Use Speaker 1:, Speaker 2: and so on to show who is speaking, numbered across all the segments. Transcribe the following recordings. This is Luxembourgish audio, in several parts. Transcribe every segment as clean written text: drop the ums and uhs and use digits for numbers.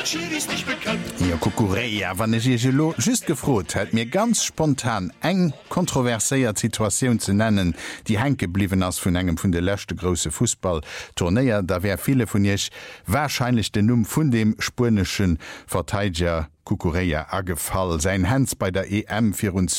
Speaker 1: Ja, Kukureya, wann ich Gelo just gefrot, hat mir ganz spontan eng kontroverséiert Situation zu nennen, die henke blieben ass vun engem vun de lechte grosse Fußballtourneier, da wär viele vun ich wahrscheinlich den Numm vun dem spurneschen Verteidiger Kukureya agefall. Sein Hands bei der EM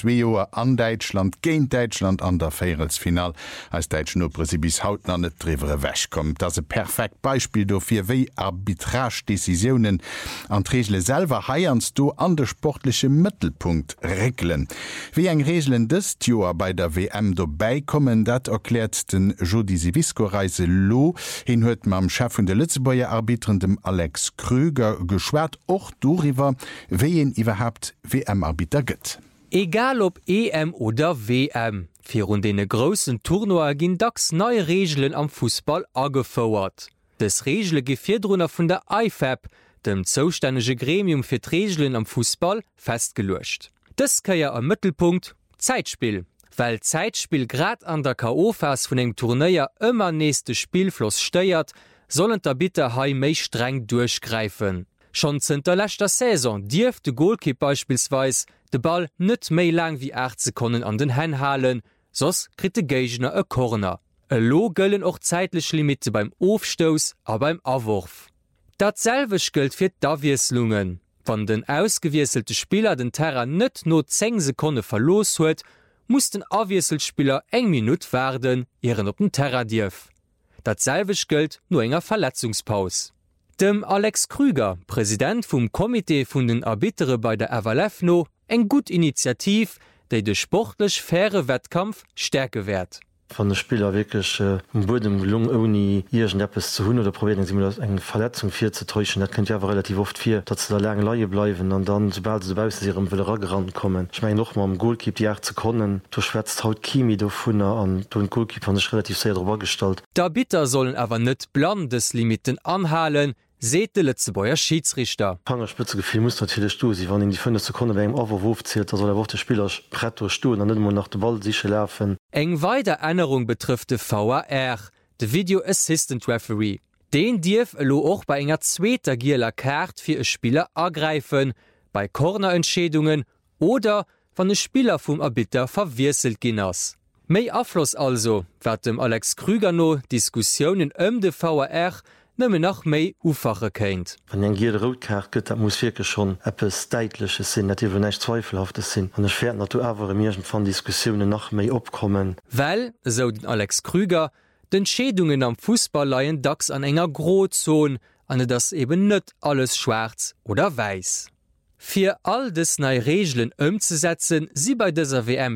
Speaker 1: 4 an Deutschland gegen Deutschland an der Feierelsfinal als Deutsch nur bis haut an net drevere wäch kommt. Das ein perfekt Beispiel dofir wie Arbitragedecisionen an Regelle selber heierns du an der sportliche Mittelpunkt regeln. Wie eng Regeln des Joer bei der WM vorbeikommen, dat erklärt den Jodi Sivisco-Reise lo. Hin huet ma am Chef von der Lützebauer Arbitren dem Alex Krüger geschwert och doriwer, wen überhaupt WM-Arbiter gëtt.
Speaker 2: Egal ob EM oder WM, fir rund dene grossen Tournoi ginn dacks neue Regeln am Fußball agefauert. Des Regelle Gefirdrunner vun der IFAB, dem zostännege Gremium fir d'Regeln am Fußball, festgelucht. Das käier am Mittelpunkt Zeitspiel, weil Zeitspiel grad an der KO-Phase vun eng Tourneier ëmmer nächste Spielfloss steuert, sollen der bitte hai méi streng durchgreifen. Schon zun der letzter Saison dirf de Goalkeeper beispielsweise de Ball net méi lang wie 8 Sekunden an den Hän halen, sos krit de Gegner e Corner. Lo gëllen och zeitlech Limite beim Aufstoß a beim Awurf. Datselwech gëlt fir d'Awieslungen. Wann den ausgewieselte Spieler den Terra net no 10 Sekunden verlos huet, muss den Awieselspieler eng Minut werden, ihren op den Terra dirf. Datselwech gëlt no enger Verletzungspaus. Dem Alex Krüger, Präsident vum Komitee vun den Arbitere bei der Avalefno, eng gut Initiativ, déi de sportlech faire Wettkampf stärke werd.
Speaker 3: Van der Spieler wirklich Boden gelungen oni Igent Appppes zu hunn oder probieren sie eng Verletzung fir ze täuschen. Dat könnt jawer relativ oft fir, dat ze der lange Laie bleiwen an dann sobald ze bausen ihrem Willerrand kommen. Ich mein noch mal am Goalkeep die 8 Sekunden, du schwätzt haut Kimi do vunner an du den Goalkeep an sech relativ sehr drüber gestalt.
Speaker 2: D'Arbiter sollen awer net Blandeslimiten anhalen, seht de Lützebauer Schiedsrichter.
Speaker 3: Pangerspitze Gefühl muss natürlich du, sie wann in die 5 Sekunden wegen Overwurf zählt, da soll der Wort der Spieler Pretto stu, dann immer nach dem Ball sicher laufen.
Speaker 2: Eng weiter Änderung betrifft de VAR, de Video Assistant Referee. Den dirf lo auch bei enger zweiter gieler Kart für e Spieler ergreifen, bei Cornerentschädungen oder wann e Spieler vom Arbiter verwirselt ginnners. Mei Afflos also, wat dem Alex Krüger no Diskussionen de VAR nëmme nach méi ufache kéint.
Speaker 3: Wenn eng gier Rotkar gëtt, dat muss virke schon Appppes deitleche sinn, dat iwwer neich zweifelhafte sinn. An ech fährt natu awer mirgent van Diskussionioune nach méi opkommen.
Speaker 2: Well, so den Alex Krüger, den Schädungen am Fußball leiien dacks an enger Grozon, an das eben net alles schwarz oder weiß. Fir all des nei Regeln ëmzusetzen, si bei dieser WM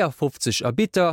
Speaker 2: 52 Arbiter,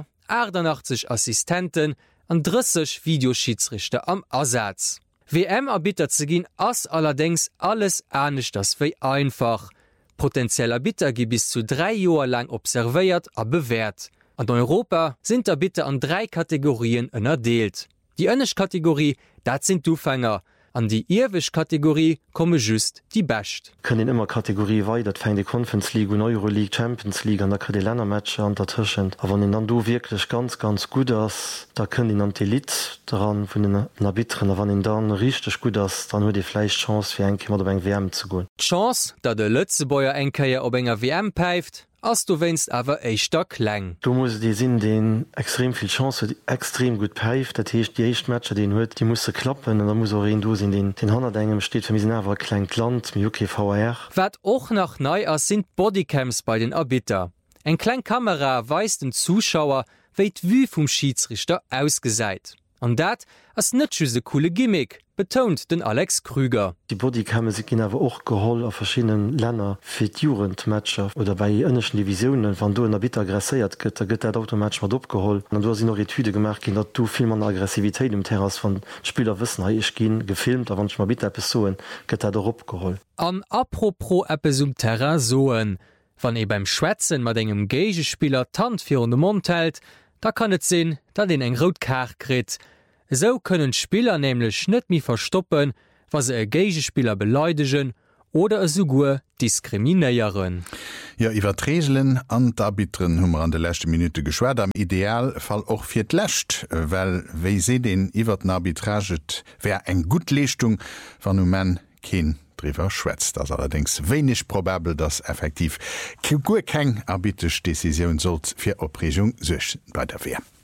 Speaker 2: 88 Assistenten an 30 Videoschiedsrichter am Ersatz. WM-Arbiter ze ginn ass allerdings alles ernstnecht das wéi einfach. Potenziell Arbiter gi bis zu 3 Joer lang observéiert a bewährt. An Europa sind Arbiter an 3 Kategorien ënnerdeelt. Die ënnech Kategorie, dat sind Dufänger. An die irwech Kategorie komme just die Bächt.
Speaker 3: Können immer Kategorie wei, dat fein die Conference League und Euroleague, Champions League an der Ländermatscher an der Tschen. Aber wenn dann du wirklich ganz gut ass, da können die Antilit daran vun den Arbitren, wann den dann richtig gut ass, dann hue die Fleischchance fir eng oder eng WM zu go.
Speaker 2: Chance, dat de Lützebauer engkeier op enger WM peift, ass du wennst awer eichter kleng.
Speaker 3: Du musst die sinn den extrem viel Chance extrem gut peift, dat hicht die echt Matscher den huet, die muss klappen und da muss du sinn den Hanner engem steht für mir awer klein Land mit UKVR.
Speaker 2: Wat och nach neu ass sind Bodycams bei den Arbiter. Eng klein Kamera weist den Zuschauer, wéit wie vum Schiedsrichter ausgeseit. An dat ass netschuse coole Gimmick, betont den Alex Krüger.
Speaker 3: Die Bodycam se gin awer och geholl a verschiedenen Länder fir Jugendmatscher oder bei ënneschen Divisionen, wann du en Arbiter aggressiert gëtt, gëtt dat Automatsch mat opgeholl. An du sinn noch Etude gemerk gin, dat du film an Aggressivitéit im Terras van Spieler wëssen ha ich gin gefilmt, a wann ma bit Personen gëtt dat opgeholl.
Speaker 2: An apropos Appes Terra soen, wann e beim Schwätzen mat engem Gegespieler Tant fir an de Mund hält, da kann et sinn, dat den eng Rotkar krit. So können Spieler nämlich net mi verstoppen, was se e Gegespieler beleidigen oder e sogur diskriminéieren.
Speaker 1: Ja, iwwer Regeln an d'Arbitren hummer an de lächte Minute geschwert am Idealfall och fir d'lächt, well wéi se den iwwer den Arbitraget wär eng gut Leistung wann men ken drüber schwätzt. Das allerdings wenig probabel, dass effektiv keine arbitrische Decision soll für Opregung sich bei der Wehr.